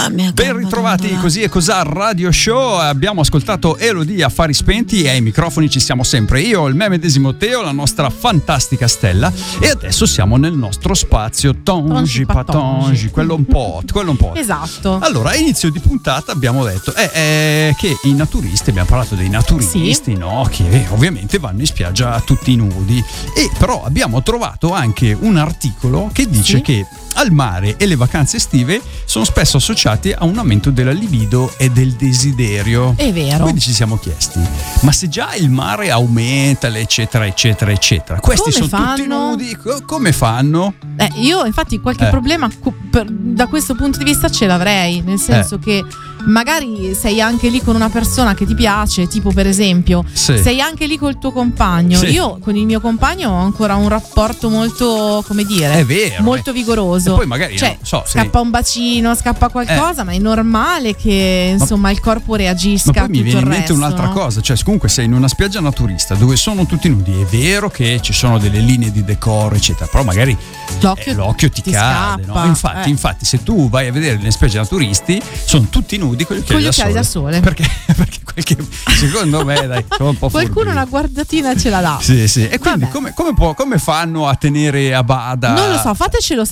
Ben ritrovati, così e cos'ha Radio Show. Abbiamo ascoltato Elodie, Affari Spenti, e ai microfoni ci siamo sempre io, il me medesimo Teo, la nostra fantastica Stella, e adesso siamo nel nostro spazio Tongi Patongi, quello un po'. Esatto. Allora, a inizio di puntata abbiamo detto che i naturisti, abbiamo parlato dei naturisti, sì, no? Che ovviamente vanno in spiaggia tutti nudi, e però abbiamo trovato anche un articolo che dice, sì, che al mare e le vacanze estive sono spesso associati a un aumento della libido e del desiderio. È vero. Quindi ci siamo chiesti, ma se già il mare aumenta, eccetera eccetera eccetera, questi come sono tutti nudi, come fanno? Io infatti qualche problema da questo punto di vista ce l'avrei, nel senso che magari sei anche lì con una persona che ti piace, tipo per esempio, sì, sei anche lì col tuo compagno, sì. Io con il mio compagno ho ancora un rapporto molto, come dire, è vero, molto vigoroso. E poi magari scappa un bacino, scappa qualcosa, ma è normale che insomma il corpo reagisca. Ma poi mi viene in mente resto, un'altra cosa, cioè comunque sei in una spiaggia naturista dove sono tutti nudi, è vero che ci sono delle linee di decoro eccetera, però magari l'occhio ti cade, no? Infatti se tu vai a vedere le spiagge naturisti sono tutti nudi con gli occhiali da sole. Perché secondo me sono un po' qualcuno una guardatina ce la dà. Sì. E quindi come fanno a tenere a bada? Non lo so, fatecelo